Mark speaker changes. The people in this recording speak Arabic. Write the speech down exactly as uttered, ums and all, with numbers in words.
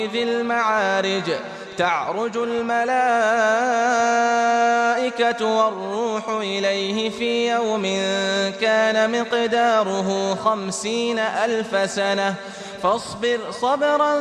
Speaker 1: ذي المعارج تعرج الملائكة والروح إليه في يوم كان مقداره خمسين ألف سنة فاصبر صبرا